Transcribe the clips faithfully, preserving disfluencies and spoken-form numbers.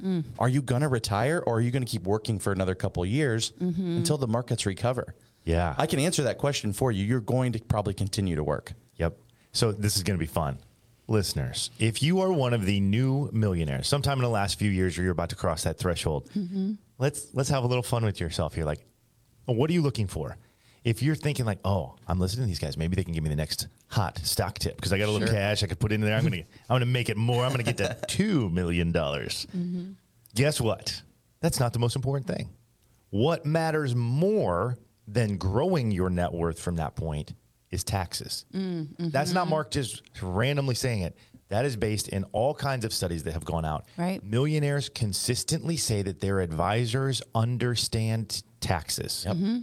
Mm. Are you going to retire, or are you going to keep working for another couple of years Mm-hmm. until the markets recover? Yeah. I can answer that question for you. You're going to probably continue to work. Yep. So this is going to be fun. Listeners, if you are one of the new millionaires, sometime in the last few years, or you're about to cross that threshold, Mm-hmm. let's let's have a little fun with yourself here. Like, what are you looking for? If you're thinking like, oh, I'm listening to these guys, maybe they can give me the next hot stock tip because I got a little Sure. cash I could put in there. I'm gonna I'm gonna make it more. I'm gonna get to two million dollars. Mm-hmm. Guess what? That's not the most important thing. What matters more than growing your net worth from that point is taxes. Mm-hmm. That's not Mark just randomly saying it. That is based in all kinds of studies that have gone out. Right. Millionaires consistently say that their advisors understand taxes. Mm-hmm.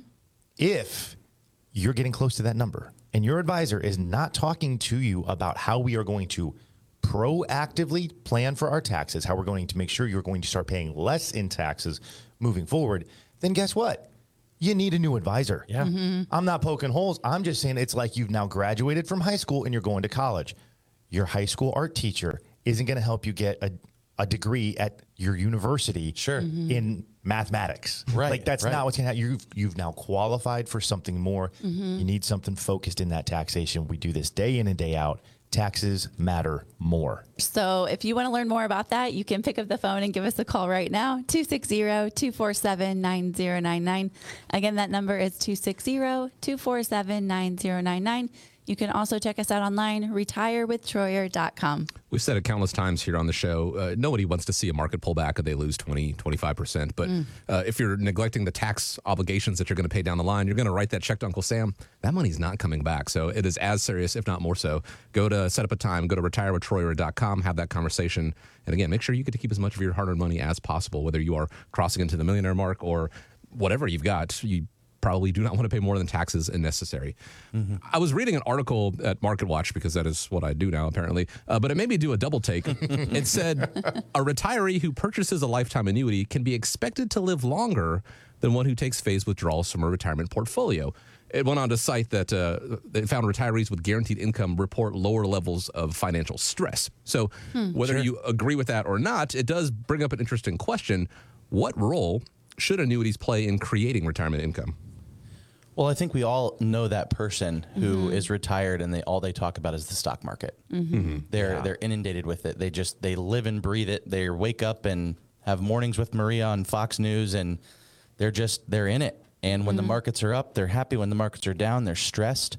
If you're getting close to that number and your advisor is not talking to you about how we are going to proactively plan for our taxes, how we're going to make sure you're going to start paying less in taxes moving forward, then guess what? You need a new advisor. Yeah. Mm-hmm. I'm not poking holes. I'm just saying it's like you've now graduated from high school and you're going to college. Your high school art teacher isn't going to help you get a, a degree at your university Sure. Mm-hmm. in mathematics. Right, Like that's right. not what's going to happen. You've, you've now qualified for something more. Mm-hmm. You need something focused in that taxation. We do this day in and day out. Taxes matter more. So if you want to learn more about that, you can pick up the phone and give us a call right now, two six zero, two four seven, nine zero nine nine. Again, that number is two six zero, two four seven, nine zero nine nine. You can also check us out online, retire with troyer dot com. We've said it countless times here on the show. Uh, nobody wants to see a market pullback and they lose twenty, twenty-five percent. But uh, if you're neglecting the tax obligations that you're going to pay down the line, you're going to write that check to Uncle Sam. That money's not coming back. So it is as serious, if not more so. Go to set up a time, go to retire with troyer dot com, have that conversation. And again, make sure you get to keep as much of your hard-earned money as possible, whether you are crossing into the millionaire mark or whatever you've got. You probably do not want to pay more than taxes is necessary. Mm-hmm. I was reading an article at MarketWatch because that is what I do now, apparently, uh, but it made me do a double take. It said a retiree who purchases a lifetime annuity can be expected to live longer than one who takes phased withdrawals from a retirement portfolio. It went on to cite that uh, they found retirees with guaranteed income report lower levels of financial stress. So hmm, whether sure. you agree with that or not, it does bring up an interesting question. What role should annuities play in creating retirement income? Well, I think we all know that person who Mm-hmm. is retired and they all they talk about is the stock market. Mm-hmm. They're Yeah. they're inundated with it. They just they live and breathe it. They wake up and have mornings with Maria on Fox News, and they're just they're in it. And when Mm-hmm. the markets are up, they're happy. When the markets are down, they're stressed.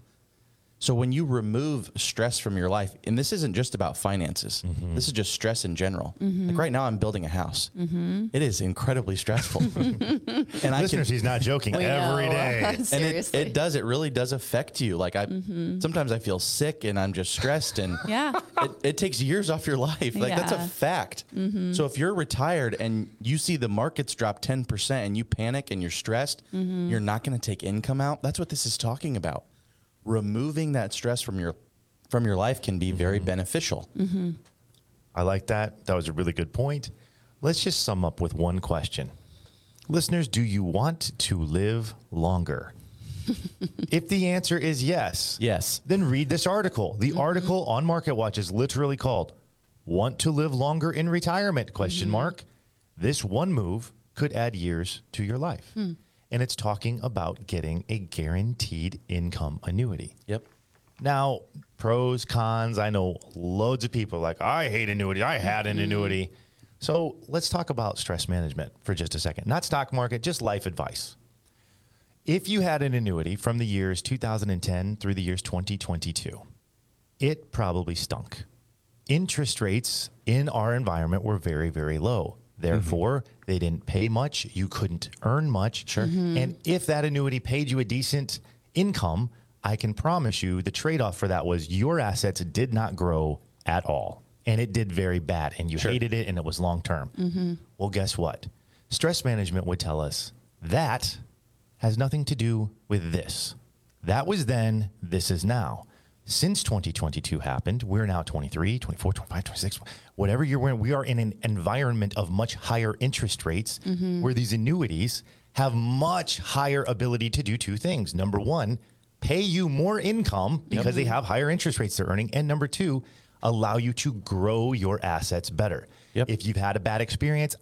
So when you remove stress from your life, and this isn't just about finances, Mm-hmm. this is just stress in general. Mm-hmm. Like right now, I'm building a house. Mm-hmm. It is incredibly stressful. and I Listeners, can, he's not joking We every know. day. and it, Seriously. it does, it really does affect you. Like I, Mm-hmm. sometimes I feel sick and I'm just stressed, and Yeah. it, it takes years off your life. Like that's a Yeah. fact. So if you're retired and you see the markets drop ten percent and you panic and you're stressed, Mm-hmm. you're not going to take income out. That's what this is talking about. Removing that stress from your from your life can be very beneficial. Mm-hmm. I like that. That was a really good point. Let's just sum up with one question. Listeners, do you want to live longer? If the answer is yes, Yes. then read this article. The article on MarketWatch is literally called "Want to Live Longer in Retirement?" Question mark. This one move could add years to your life. And it's talking about getting a guaranteed income annuity. Yep. Now, pros, cons, I know loads of people are like, I hate annuity. I had an annuity. So let's talk about stress management for just a second. Not stock market, just life advice. If you had an annuity from the years two thousand ten through the years twenty twenty-two, it probably stunk. Interest rates in our environment were very, very low. Therefore, they didn't pay much. You couldn't earn much. Sure. And if that annuity paid you a decent income, I can promise you the trade-off for that was your assets did not grow at all. And it did very bad. And you Sure. hated it and it was long-term. Well, guess what? Stress management would tell us that has nothing to do with this. That was then, this is now. Since twenty twenty-two happened, we're now twenty-three, twenty-four, twenty-five, twenty-six, whatever you're wearing, we are in an environment of much higher interest rates where these annuities have much higher ability to do two things. Number one, pay you more income because they have higher interest rates they're earning. And number two, allow you to grow your assets better. Yep. If you've had a bad experience,